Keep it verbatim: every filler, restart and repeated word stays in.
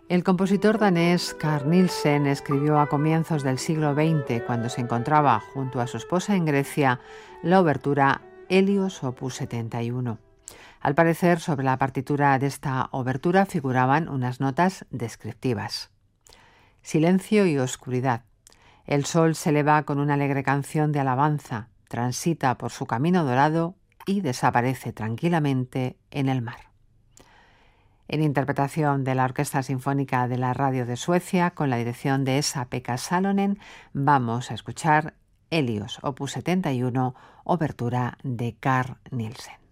El compositor danés Carl Nielsen escribió a comienzos del siglo veinte, cuando se encontraba junto a su esposa en Grecia, la obertura Helios opus setenta y uno. Al parecer, sobre la partitura de esta obertura figuraban unas notas descriptivas. Silencio y oscuridad. El sol se eleva con una alegre canción de alabanza, transita por su camino dorado y desaparece tranquilamente en el mar. En interpretación de la Orquesta Sinfónica de la Radio de Suecia, con la dirección de Esa-Pekka Salonen, vamos a escuchar Helios opus setenta y uno, obertura de Carl Nielsen.